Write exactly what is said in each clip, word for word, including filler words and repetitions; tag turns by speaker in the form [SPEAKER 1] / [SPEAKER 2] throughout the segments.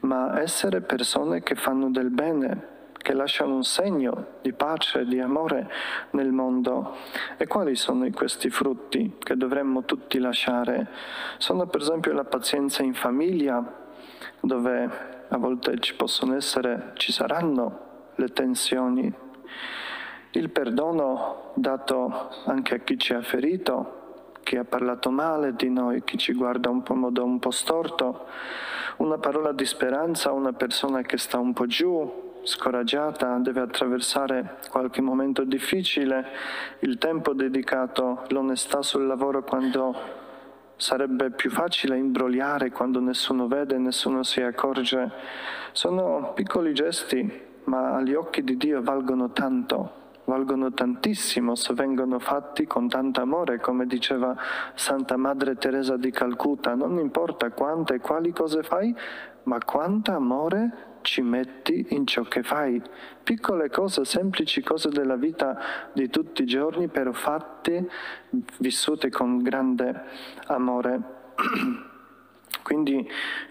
[SPEAKER 1] ma essere persone che fanno del bene, che lasciano un segno di pace, di amore nel mondo. E quali sono questi frutti che dovremmo tutti lasciare? Sono per esempio la pazienza in famiglia, dove a volte ci possono essere, ci saranno le tensioni, il perdono dato anche a chi ci ha ferito, chi ha parlato male di noi, chi ci guarda un po' in modo un po' storto, una parola di speranza a una persona che sta un po' giù, scoraggiata, deve attraversare qualche momento difficile, il tempo dedicato, l'onestà sul lavoro quando sarebbe più facile imbrogliare, quando nessuno vede, nessuno si accorge. Sono piccoli gesti, ma agli occhi di Dio valgono tanto. Valgono tantissimo se vengono fatti con tanto amore, come diceva Santa Madre Teresa di Calcutta. Non importa quante e quali cose fai, ma quanto amore ci metti in ciò che fai. Piccole cose, semplici cose della vita di tutti i giorni, però fatte, vissute con grande amore. Quindi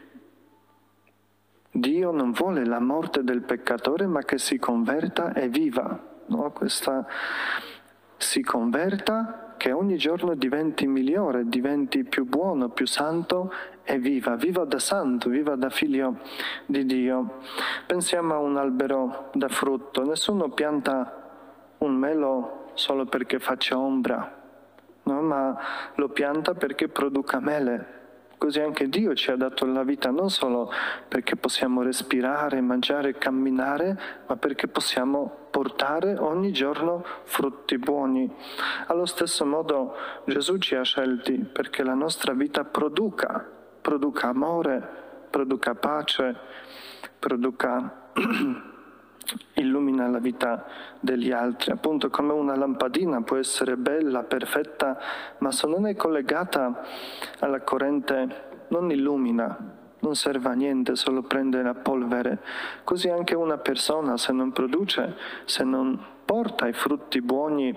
[SPEAKER 1] Dio non vuole la morte del peccatore, ma che si converta e viva. No? Questa si converta, che ogni giorno diventi migliore, diventi più buono, più santo e viva, viva da santo, viva da figlio di Dio. Pensiamo a un albero da frutto, nessuno pianta un melo solo perché faccia ombra, no? Ma lo pianta perché produca mele. Così anche Dio ci ha dato la vita non solo perché possiamo respirare, mangiare, camminare, ma perché possiamo portare ogni giorno frutti buoni. Allo stesso modo Gesù ci ha scelti perché la nostra vita produca, produca amore, produca pace, produca illumina la vita degli altri. Appunto, come una lampadina può essere bella, perfetta, ma se non è collegata alla corrente non illumina, non serve a niente, solo prende la polvere. Così anche una persona, se non produce, se non porta i frutti buoni,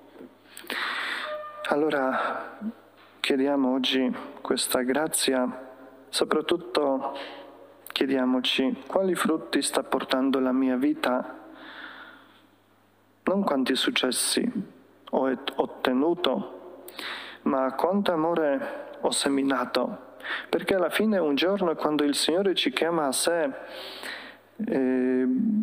[SPEAKER 1] allora chiediamo oggi questa grazia, soprattutto chiediamoci quali frutti sta portando la mia vita, non quanti successi ho ottenuto, ma quanto amore ho seminato. Perché alla fine un giorno, quando il Signore ci chiama a sé, eh,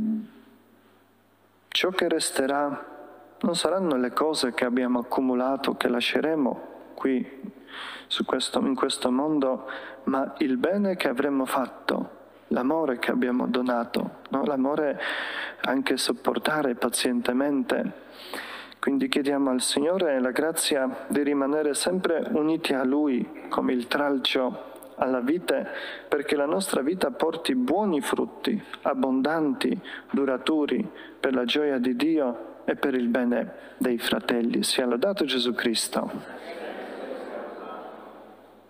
[SPEAKER 1] ciò che resterà non saranno le cose che abbiamo accumulato, che lasceremo qui su questo, in questo mondo, ma il bene che avremo fatto, l'amore che abbiamo donato, no? L'amore anche sopportare pazientemente. Quindi chiediamo al Signore la grazia di rimanere sempre uniti a Lui come il tralcio alla vite, perché la nostra vita porti buoni frutti, abbondanti, duraturi, per la gioia di Dio e per il bene dei fratelli. Sia lodato Gesù Cristo.